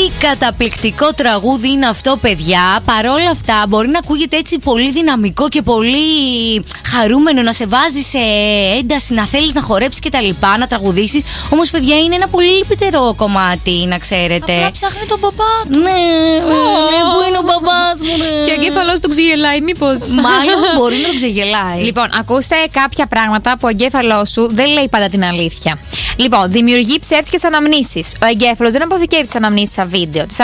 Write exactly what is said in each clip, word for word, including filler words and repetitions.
καταπληκτικό τραγούδι είναι αυτό, παιδιά. Παρόλα αυτά, μπορεί να ακούγεται έτσι πολύ δυναμικό και πολύ χαρούμενο, να σε βάζει σε ένταση, να θέλεις να χορέψεις και τα λοιπά, να τραγουδήσεις. Όμως, παιδιά, είναι ένα πολύ λυπητερό κομμάτι, να ξέρετε. Απλά ψάχνει τον μπαμπά του. Ναι, ναι, πού είναι ο μπαμπάς μου, ναι. Και ο εγκέφαλος του ξεγελάει, μήπως. Μάλλον μπορεί να το ξεγελάει. Λοιπόν, ακούστε κάποια πράγματα που ο εγκέφαλός σου δεν λέει πάντα την αλήθεια. Λοιπόν, δημιουργεί ψεύτικες αναμνήσεις. Ο εγκέφαλος δεν αποθηκεύει τις αναμνήσεις στα βίντεο. Τις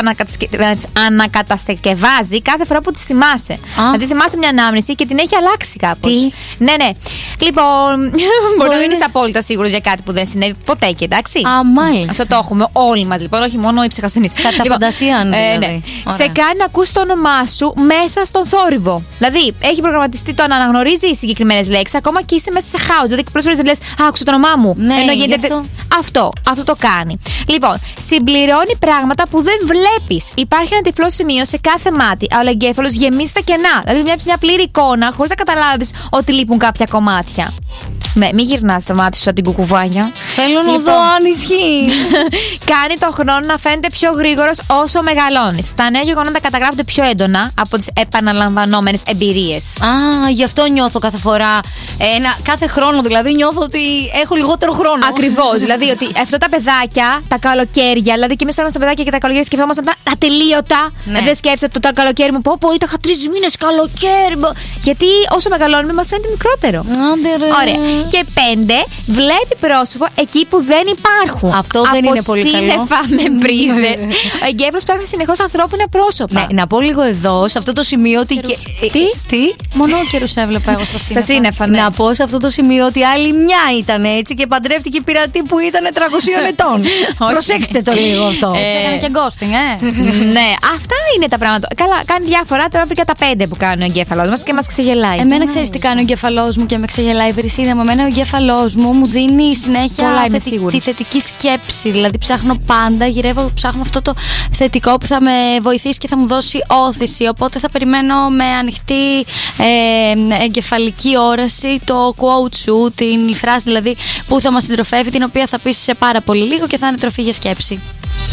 ανακατασκευάζει κάθε φορά που τις θυμάσαι. Δηλαδή, θυμάσαι μια ανάμνηση και την έχει αλλάξει κάπως. Τι? Ναι, ναι. Λοιπόν, μπορεί να μην είσαι απόλυτα σίγουρος για κάτι που δεν συνέβη ποτέ και εντάξει. Α, μάλιστα. Αυτό το έχουμε όλοι μας, λοιπόν, όχι μόνο οι ψυχασθενείς. Κατά λοιπόν, φαντασία, δηλαδή. Ε, ναι. Σε κάνει να ακούς το όνομά σου μέσα στον θόρυβο. Δηλαδή, έχει προγραμματιστεί το να αναγνωρίζει συγκεκριμένες λέξεις, ακόμα και είσαι μέσα σε χάος. Δηλαδή, πολλές φορές δεν λες, άκουσα το όνομά μου. Ναι, ενώ γίνεται. Αυτό. αυτό, αυτό το κάνει. Λοιπόν, συμπληρώνει πράγματα που δεν βλέπεις. Υπάρχει ένα τυφλό σημείο σε κάθε μάτι, αλλά ο εγκέφαλος γεμίζει τα κενά. Δηλαδή, βλέπεις μια πλήρη εικόνα χωρίς να καταλάβεις ότι λείπουν κάποια κομμάτια. Ναι, μην γυρνάς το μάτι σου σαν την κουκουβάγια. Θέλω να λοιπόν, δω αν ισχύει. Κάνει τον χρόνο να φαίνεται πιο γρήγορος όσο μεγαλώνεις. Τα νέα γεγονότα καταγράφονται πιο έντονα από τις επαναλαμβανόμενες εμπειρίες. Α, γι' αυτό νιώθω κάθε φορά. Ένα, κάθε χρόνο δηλαδή νιώθω ότι έχω λιγότερο χρόνο. Ακριβώς. Δηλαδή ότι αυτά τα παιδάκια, τα καλοκαίρια, δηλαδή και εμείς τώρα στα παιδάκια και τα καλοκαίρια σκεφτόμασταν τα ατελείωτα. Ναι. Δεν σκέφτεσαι το, το καλοκαίρι μου, πω, πω, είχα τρεις μήνες καλοκαίρι. Γιατί όσο μεγαλώνουμε μας φαίνεται μικρότερο. Άντε ρε. Ωραία. Και πέντε, βλέπει πρόσωπο εκεί που δεν υπάρχουν. Αυτό δεν είναι πολύ καλό. Από σύννεφα με μπρίζες. Ο εγκέφαλος ψάχνει συνεχώς ανθρώπινα πρόσωπα. Ναι, να πω λίγο εδώ, σε αυτό το σημείο ότι. Και... Τι? Τι? Μονόκερους έβλεπα εγώ στα σύννεφα. Στα σύννεφα, ναι. Να πω σε αυτό το σημείο ότι άλλη μια ήταν έτσι και παντρεύτηκε πειρατή που ήταν τριακοσίων ετών. Προσέξτε το λίγο αυτό. Έτσι έκανε και ghosting, ε. Ναι, αυτά είναι τα πράγματα. Καλά, κάνει διάφορα τώρα πριν τα πέντε που κάνει ο εγκέφαλός μας και μας ξεγελάει. Εμένα ξέρεις τι κάνει ο εγκέφαλός μου και με ξεγελάει η Βρισίδα. Με εμένα ο εγκέφαλός μου μου δίνει συνέχεια Πολλά, είμαι θετι... σίγουρη. τη θετική σκέψη. Δηλαδή ψάχνω πάντα, γυρεύω, ψάχνω αυτό το θετικό που θα με βοηθήσει και θα μου δώσει όθηση. Οπότε θα περιμένω με ανοιχτή ε, εγκεφαλική όραση το quote σου, την φράση δηλαδή που θα μας συντροφεύει, την οποία θα πεις σε πάρα πολύ λίγο και θα είναι τροφή για σκέψη.